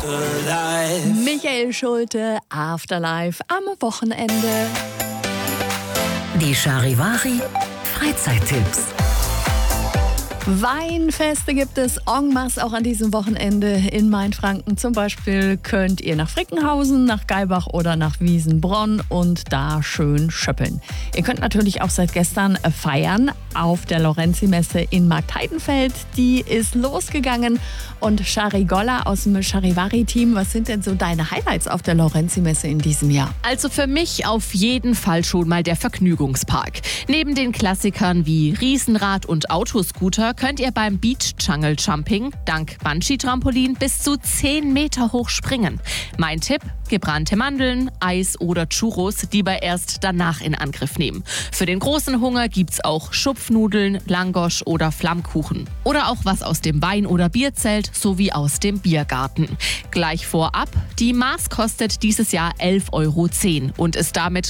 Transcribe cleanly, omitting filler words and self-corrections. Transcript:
Michael Schulte, Afterlife am Wochenende. Die Charivari Freizeittipps. Weinfeste gibt es en masse auch an diesem Wochenende in Mainfranken. Zum Beispiel könnt ihr nach Frickenhausen, nach Gaibach oder nach Wiesenbronn und da schön schöppeln. Ihr könnt natürlich auch seit gestern feiern auf der Lorenzi-Messe in Marktheidenfeld. Die ist losgegangen. Und Shari Golla aus dem Charivari-Team, was sind denn so deine Highlights auf der Lorenzi-Messe in diesem Jahr? Also für mich auf jeden Fall schon mal der Vergnügungspark. Neben den Klassikern wie Riesenrad und Autoscooter könnt ihr beim Beach Jungle Jumping dank Bungee-Trampolin bis zu 10 Meter hoch springen. Mein Tipp: gebrannte Mandeln, Eis oder Churros, die wir erst danach in Angriff nehmen. Für den großen Hunger gibt's auch Schupfnudeln, Langosch oder Flammkuchen. Oder auch was aus dem Wein- oder Bierzelt sowie aus dem Biergarten. Gleich vorab: die Maß kostet dieses Jahr 11,10 € und ist damit